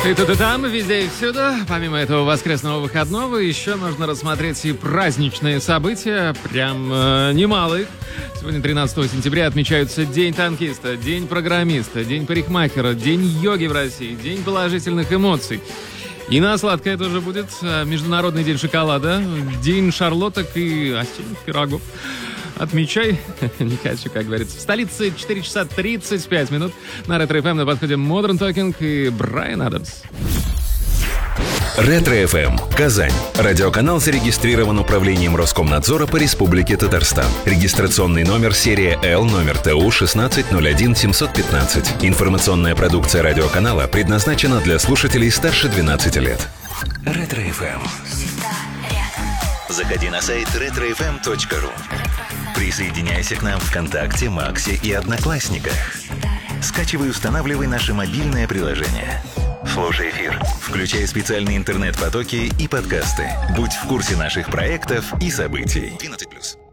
И тут, и там, везде и всюду. Помимо этого воскресного выходного, еще можно рассмотреть и праздничные события, прям немалые. Сегодня, 13 сентября, отмечаются День танкиста, День программиста, День парикмахера, День йоги в России, День положительных эмоций. И на сладкое тоже будет Международный день шоколада, День шарлоток и осенних пирогов. Отмечай, не хочу, как говорится. В столице 4 часа 35 минут. На Ретро-ФМ на подходе Modern Talking и Брайан Адамс. Ретро-ФМ. Казань. Радиоканал зарегистрирован управлением Роскомнадзора по Республике Татарстан. Регистрационный номер серия Л, номер ТУ 1601715. Информационная продукция радиоканала предназначена для слушателей старше 12 лет. Ретро-ФМ. Заходи на сайт retrofm.ru. Присоединяйся к нам ВКонтакте, Максе и Одноклассниках. Скачивай и устанавливай наше мобильное приложение. Слушай эфир, включай специальные интернет-потоки и подкасты. Будь в курсе наших проектов и событий. 12+.